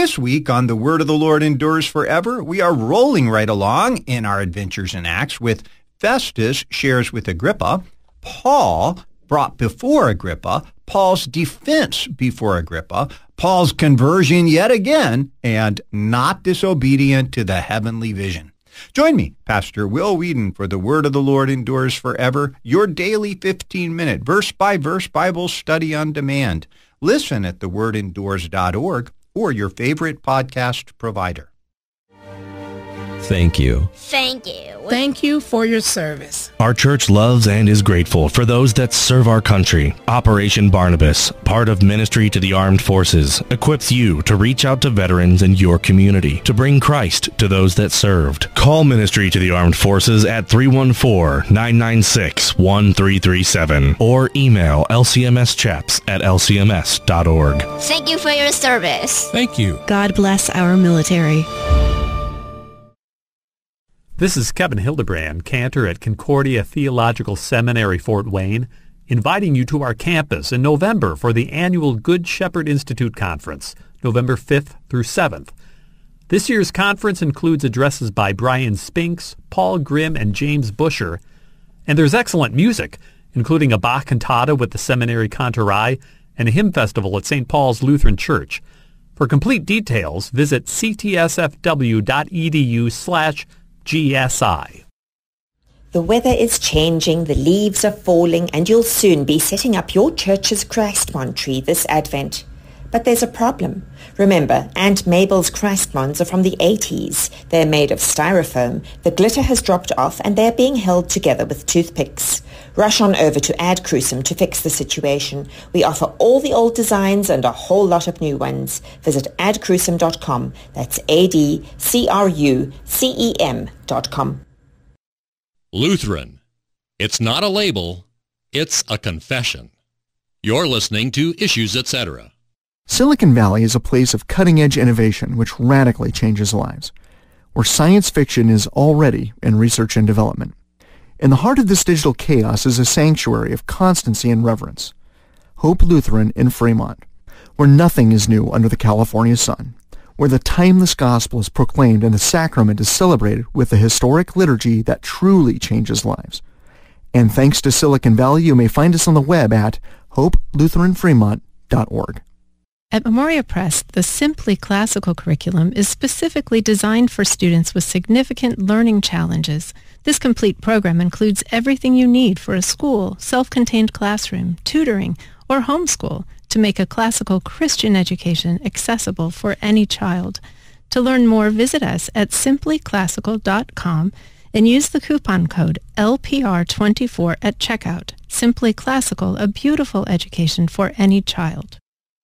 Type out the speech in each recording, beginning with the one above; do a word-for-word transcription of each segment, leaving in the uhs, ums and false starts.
This week on The Word of the Lord Endures Forever, we are rolling right along in our adventures in Acts with Festus shares with Agrippa, Paul brought before Agrippa, Paul's defense before Agrippa, Paul's conversion yet again, and not disobedient to the heavenly vision. Join me, Pastor Will Whedon, for The Word of the Lord Endures Forever, your daily fifteen-minute verse-by-verse Bible study on demand. Listen at the word endures dot org or your favorite podcast provider. Thank you. Thank you. Thank you for your service. Our church loves and is grateful for those that serve our country. Operation Barnabas, part of Ministry to the Armed Forces, equips you to reach out to veterans in your community to bring Christ to those that served. Call Ministry to the Armed Forces at three one four, nine nine six, one three three seven or email l c m s chaps at l c m s dot org. Thank you for your service. Thank you. God bless our military. This is Kevin Hildebrand, cantor at Concordia Theological Seminary, Fort Wayne, inviting you to our campus in November for the annual Good Shepherd Institute Conference, November fifth through seventh. This year's conference includes addresses by Brian Spinks, Paul Grimm, and James Busher, and there's excellent music, including a Bach cantata with the Seminary Cantorai and a hymn festival at Saint Paul's Lutheran Church. For complete details, visit c t s f w dot e d u slash G S I. The weather is changing, the leaves are falling, and you'll soon be setting up your church's Christmon tree this Advent. But there's a problem. Remember, Aunt Mabel's Christmons are from the eighties. They're made of styrofoam. The glitter has dropped off, and they're being held together with toothpicks. Rush on over to Ad Crucem to fix the situation. We offer all the old designs and a whole lot of new ones. Visit ad crucem dot com. That's A D C R U C E M dot com. Lutheran. It's not a label, it's a confession. You're listening to Issues, et cetera. Silicon Valley is a place of cutting-edge innovation which radically changes lives, where science fiction is already in research and development. In the heart of this digital chaos is a sanctuary of constancy and reverence, Hope Lutheran in Fremont, where nothing is new under the California sun, where the timeless gospel is proclaimed and the sacrament is celebrated with a historic liturgy that truly changes lives. And thanks to Silicon Valley, you may find us on the web at hope lutheran fremont dot org. At Memoria Press, the Simply Classical curriculum is specifically designed for students with significant learning challenges. This complete program includes everything you need for a school, self-contained classroom, tutoring, or homeschool to make a classical Christian education accessible for any child. To learn more, visit us at simply classical dot com and use the coupon code L P R twenty-four at checkout. Simply Classical, a beautiful education for any child.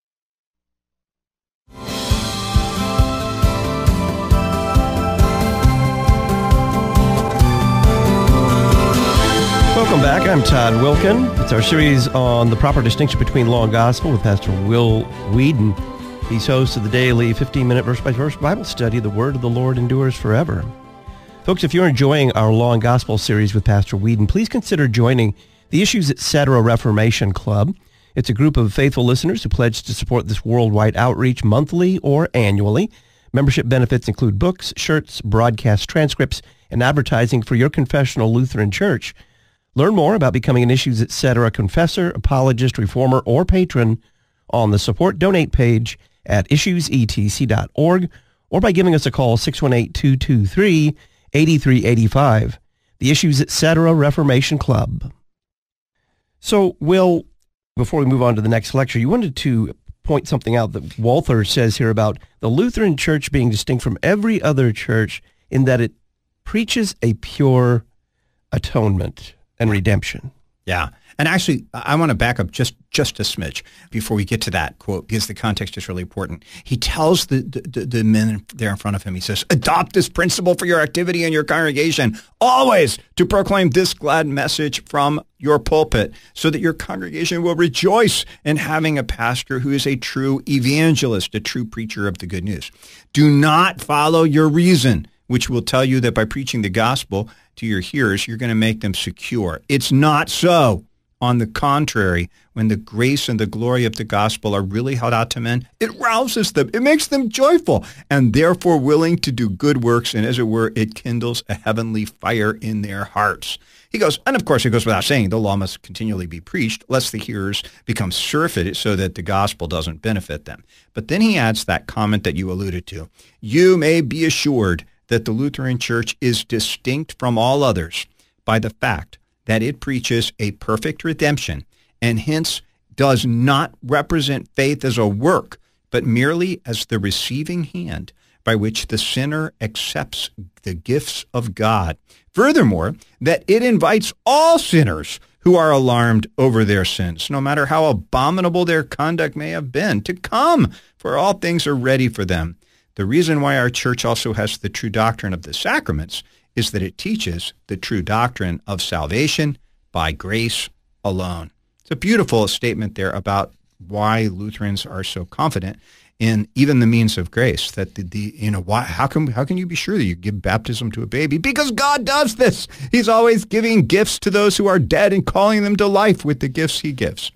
Welcome back. I'm Todd Wilkin. It's our series on the proper distinction between law and gospel with Pastor Will Whedon. He's host of the daily fifteen-minute verse-by-verse Bible study, The Word of the Lord Endures Forever. Folks, if you're enjoying our Law and Gospel series with Pastor Whedon, please consider joining the Issues, et cetera. Reformation Club. It's a group of faithful listeners who pledge to support this worldwide outreach monthly or annually. Membership benefits include books, shirts, broadcast transcripts, and advertising for your confessional Lutheran church. Learn more about becoming an Issues, et cetera. confessor, apologist, reformer, or patron on the Support Donate page at issues e t c dot org or by giving us a call six one eight, two two three, eight three eight five. The Issues, et cetera. Reformation Club. So, Will, before we move on to the next lecture, you wanted to point something out that Walther says here about the Lutheran Church being distinct from every other church in that it preaches a pure atonement and redemption. Yeah. And actually, I want to back up just, just a smidge before we get to that quote, because the context is really important. He tells the, the, the men there in front of him, he says, adopt this principle for your activity in your congregation, always to proclaim this glad message from your pulpit, so that your congregation will rejoice in having a pastor who is a true evangelist, a true preacher of the good news. Do not follow your reason, which will tell you that by preaching the gospel to your hearers, you're going to make them secure. It's not so. On the contrary, when the grace and the glory of the gospel are really held out to men, it rouses them, it makes them joyful, and therefore willing to do good works, and as it were, it kindles a heavenly fire in their hearts. He goes, and of course it goes without saying, the law must continually be preached, lest the hearers become surfeited so that the gospel doesn't benefit them. But then he adds that comment that you alluded to. You may be assured that the Lutheran Church is distinct from all others by the fact that it preaches a perfect redemption and hence does not represent faith as a work, but merely as the receiving hand by which the sinner accepts the gifts of God. Furthermore, that it invites all sinners who are alarmed over their sins, no matter how abominable their conduct may have been, to come, for all things are ready for them. The reason why our church also has the true doctrine of the sacraments is that it teaches the true doctrine of salvation by grace alone. It's a beautiful statement there about why Lutherans are so confident in even the means of grace. That the, the you know why how can how can you be sure that you give baptism to a baby? Because God does this. He's always giving gifts to those who are dead and calling them to life with the gifts he gives.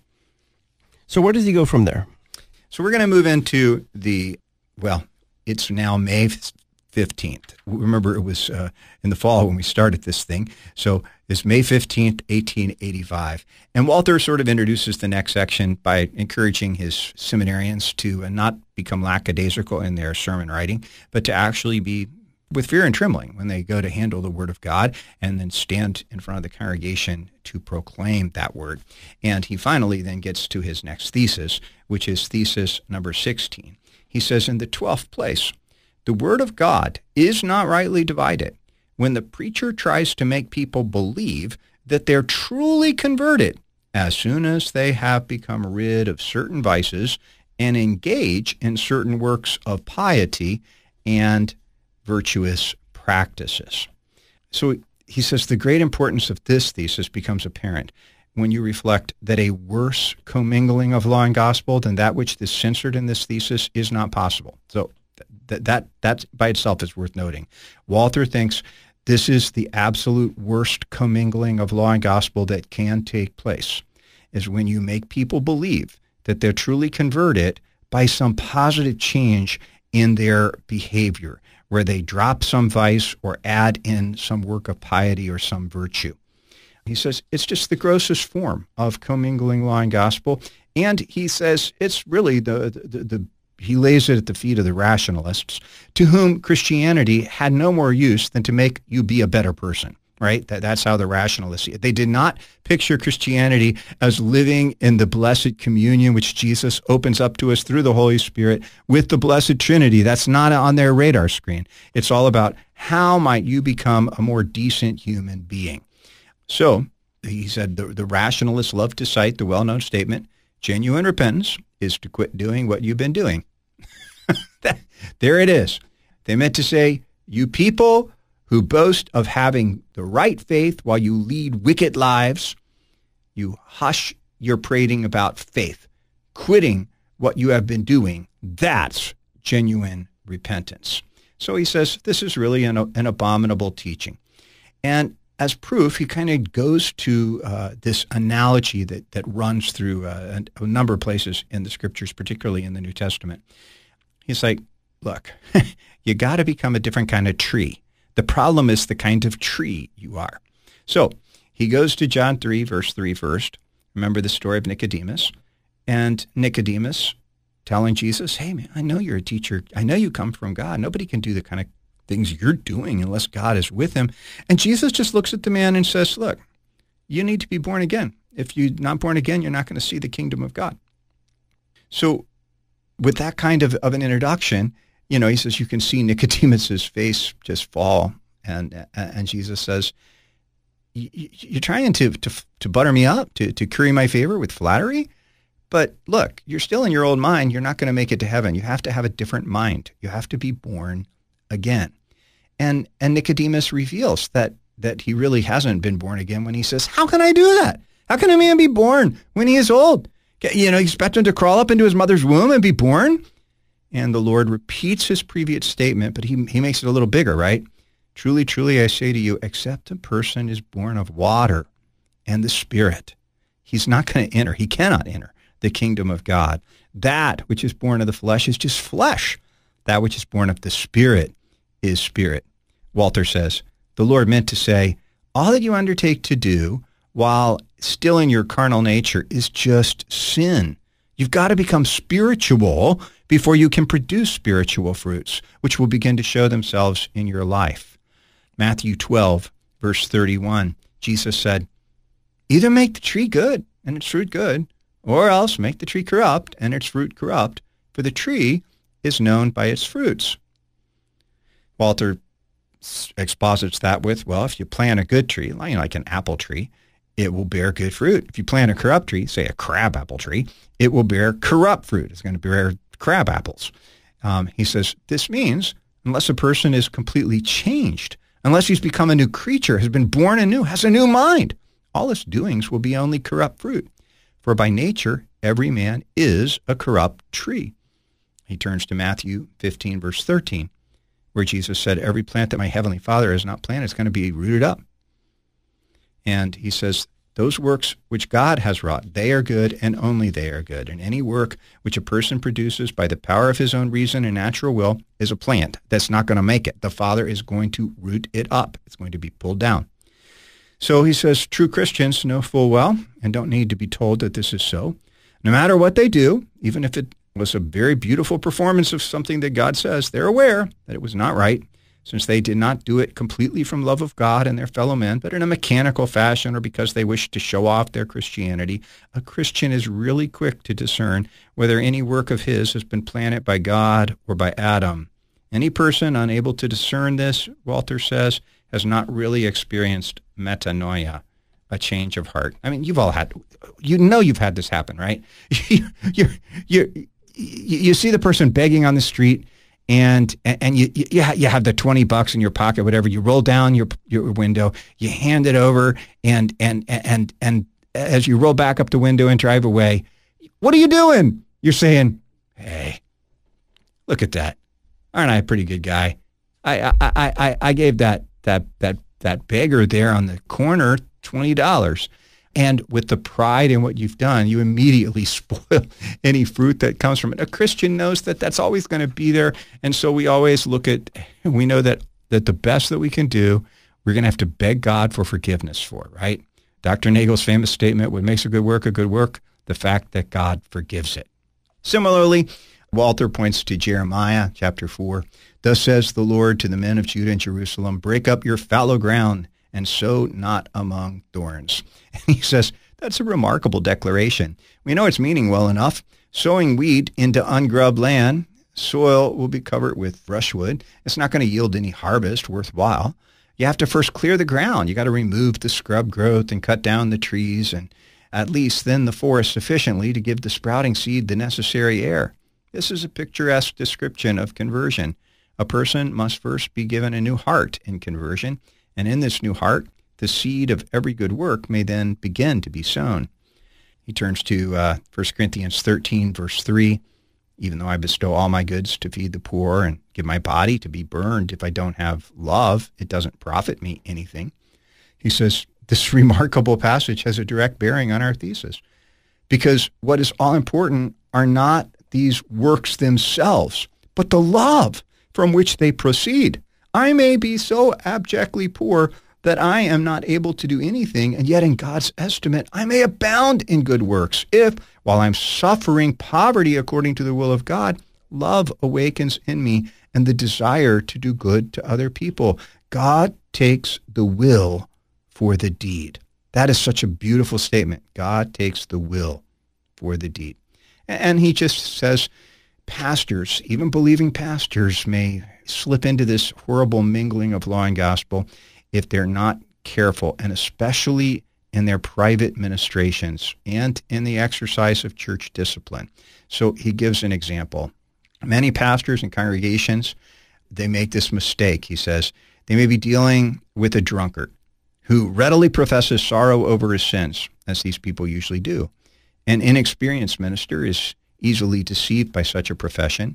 So where does he go from there? So we're going to move into the well, it's now May fifteenth. Remember, it was uh, in the fall when we started this thing. So it's May fifteenth, eighteen eighty-five. And Walther sort of introduces the next section by encouraging his seminarians to uh, not become lackadaisical in their sermon writing, but to actually be with fear and trembling when they go to handle the word of God and then stand in front of the congregation to proclaim that word. And he finally then gets to his next thesis, which is thesis number sixteen. He says, in the twelfth place, the word of God is not rightly divided when the preacher tries to make people believe that they're truly converted as soon as they have become rid of certain vices and engage in certain works of piety and virtuous practices. So he says the great importance of this thesis becomes apparent when you reflect that a worse commingling of law and gospel than that which is censored in this thesis is not possible. So That, that that by itself is worth noting. Walther thinks this is the absolute worst commingling of law and gospel that can take place, is when you make people believe that they're truly converted by some positive change in their behavior, where they drop some vice or add in some work of piety or some virtue. He says it's just the grossest form of commingling law and gospel, and he says it's really the the, the he lays it at the feet of the rationalists, to whom Christianity had no more use than to make you be a better person, right? That, that's how the rationalists see it. They did not picture Christianity as living in the blessed communion which Jesus opens up to us through the Holy Spirit with the Blessed Trinity. That's not on their radar screen. It's all about how might you become a more decent human being. So he said the, the rationalists love to cite the well-known statement, genuine repentance is to quit doing what you've been doing. There it is. They meant to say, you people who boast of having the right faith while you lead wicked lives, you hush your prating about faith, quitting what you have been doing. That's genuine repentance. So he says this is really an, an abominable teaching. And as proof, he kind of goes to uh, this analogy that, that runs through uh, a, a number of places in the scriptures, particularly in the New Testament. He's like, look, you got to become a different kind of tree. The problem is the kind of tree you are. So he goes to John three, verse three first. Remember the story of Nicodemus? And Nicodemus telling Jesus, hey, man, I know you're a teacher. I know you come from God. Nobody can do the kind of things you're doing unless God is with him. And Jesus just looks at the man and says, look, you need to be born again. If you're not born again, you're not going to see the kingdom of God. So with that kind of, of an introduction, you know, he says you can see Nicodemus's face just fall. And and Jesus says, you're trying to, to, to butter me up, to, to curry my favor with flattery? But look, you're still in your old mind. You're not going to make it to heaven. You have to have a different mind. You have to be born again. And and Nicodemus reveals that that he really hasn't been born again when he says, how can I do that? How can a man be born when he is old? You know, you expect him to crawl up into his mother's womb and be born? And the Lord repeats his previous statement, but he, he makes it a little bigger, right? Truly, truly, I say to you, except a person is born of water and the Spirit, he's not going to enter. He cannot enter the kingdom of God. That which is born of the flesh is just flesh. That which is born of the Spirit is spirit. Walter says, the Lord meant to say, all that you undertake to do while still in your carnal nature is just sin. You've got to become spiritual before you can produce spiritual fruits, which will begin to show themselves in your life. Matthew twelve, verse thirty-one, Jesus said, either make the tree good and its fruit good, or else make the tree corrupt and its fruit corrupt, for the tree is known by its fruits. Walter exposits that with, well, if you plant a good tree, like an apple tree, it will bear good fruit. If you plant a corrupt tree, say a crab apple tree, it will bear corrupt fruit. It's going to bear crab apples. Um, he says, this means unless a person is completely changed, unless he's become a new creature, has been born anew, has a new mind, all his doings will be only corrupt fruit. For by nature, every man is a corrupt tree. He turns to Matthew fifteen, verse thirteen, where Jesus said, every plant that my heavenly Father has not planted is going to be rooted up. And he says, those works which God has wrought, they are good and only they are good. And any work which a person produces by the power of his own reason and natural will is a plant that's not going to make it. The Father is going to root it up. It's going to be pulled down. So he says, true Christians know full well and don't need to be told that this is so. No matter what they do, even if it was a very beautiful performance of something that God says, they're aware that it was not right, since they did not do it completely from love of God and their fellow men, but in a mechanical fashion or because they wished to show off their Christianity. A Christian is really quick to discern whether any work of his has been planted by God or by Adam. Any person unable to discern this, Walter says, has not really experienced metanoia, a change of heart. I mean, you've all had, you know you've had this happen, right? you, you, you, you see the person begging on the street, and and you you you have the twenty bucks in your pocket, whatever. You roll down your your window, you hand it over, and and and and as you roll back up the window and drive away, what are you doing? You're saying, "Hey, look at that! Aren't I a pretty good guy? I I I I, I gave that that that that beggar there on the corner twenty dollars." And with the pride in what you've done, you immediately spoil any fruit that comes from it. A Christian knows that that's always going to be there. And so we always look at, we know that, that the best that we can do, we're going to have to beg God for forgiveness for, right? Doctor Nagel's famous statement, what makes a good work a good work? The fact that God forgives it. Similarly, Walter points to Jeremiah chapter four. Thus says the Lord to the men of Judah and Jerusalem, break up your fallow ground and sow not among thorns. And he says, that's a remarkable declaration. We know its meaning well enough. Sowing wheat into ungrubbed land, soil will be covered with brushwood. It's not going to yield any harvest worthwhile. You have to first clear the ground. You got to remove the scrub growth and cut down the trees and at least thin the forest sufficiently to give the sprouting seed the necessary air. This is a picturesque description of conversion. A person must first be given a new heart in conversion. And in this new heart, the seed of every good work may then begin to be sown. He turns to uh, First Corinthians thirteen, verse three. Even though I bestow all my goods to feed the poor and give my body to be burned, if I don't have love, it doesn't profit me anything. He says this remarkable passage has a direct bearing on our thesis. Because what is all important are not these works themselves, but the love from which they proceed. I may be so abjectly poor that I am not able to do anything, and yet in God's estimate, I may abound in good works if, while I'm suffering poverty according to the will of God, love awakens in me and the desire to do good to other people. God takes the will for the deed. That is such a beautiful statement. God takes the will for the deed. And he just says, pastors, even believing pastors, may slip into this horrible mingling of law and gospel if they're not careful, and especially in their private ministrations and in the exercise of church discipline. So he gives an example. Many pastors and congregations, they make this mistake. He says, they may be dealing with a drunkard who readily professes sorrow over his sins, as these people usually do. An inexperienced minister is easily deceived by such a profession.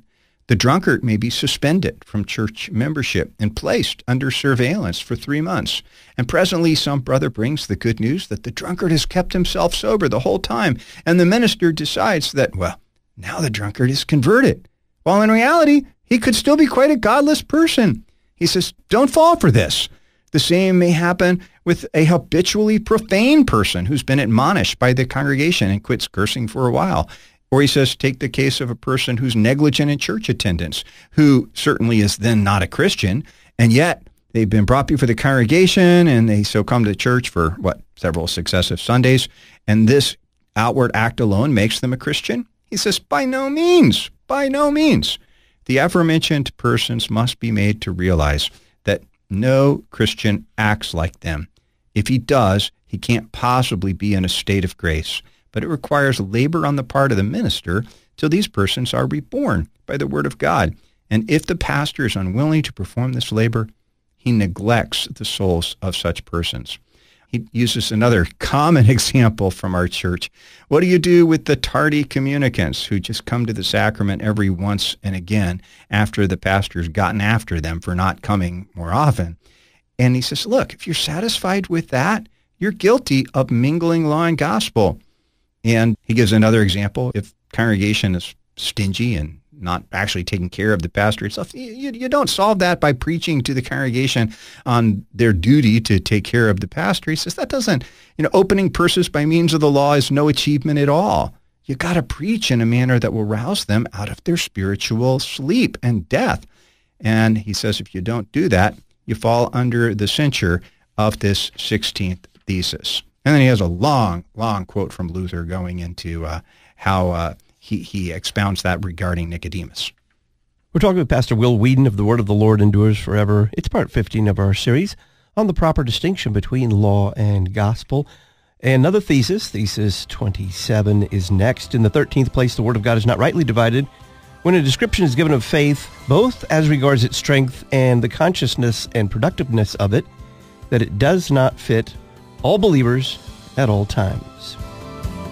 The drunkard may be suspended from church membership and placed under surveillance for three months. And presently some brother brings the good news that the drunkard has kept himself sober the whole time, and the minister decides that, well, now the drunkard is converted, while in reality, he could still be quite a godless person. He says, don't fall for this. The same may happen with a habitually profane person who's been admonished by the congregation and quits cursing for a while. Or he says, take the case of a person who's negligent in church attendance, who certainly is then not a Christian, and yet they've been brought before the congregation, and they so come to church for, what, several successive Sundays, and this outward act alone makes them a Christian? He says, by no means, by no means. The aforementioned persons must be made to realize that no Christian acts like them. If he does, he can't possibly be in a state of grace. But it requires labor on the part of the minister till these persons are reborn by the word of God. And if the pastor is unwilling to perform this labor, he neglects the souls of such persons. He uses another common example from our church. What do you do with the tardy communicants who just come to the sacrament every once and again after the pastor's gotten after them for not coming more often? And he says, look, if you're satisfied with that, you're guilty of mingling law and gospel. And he gives another example. If congregation is stingy and not actually taking care of the pastor itself, you, you don't solve that by preaching to the congregation on their duty to take care of the pastor. He says that doesn't, you know, opening purses by means of the law is no achievement at all. You got to preach in a manner that will rouse them out of their spiritual sleep and death. And he says if you don't do that, you fall under the censure of this sixteenth thesis. And then he has a long, long quote from Luther going into uh, how uh, he, he expounds that regarding Nicodemus. We're talking with Pastor Will Weedon of The Word of the Lord Endures Forever. It's part fifteen of our series on the proper distinction between law and gospel. Another thesis, thesis twenty-seven, is next. In the thirteenth place, the Word of God is not rightly divided when a description is given of faith, both as regards its strength and the consciousness and productiveness of it, that it does not fit all believers at all times.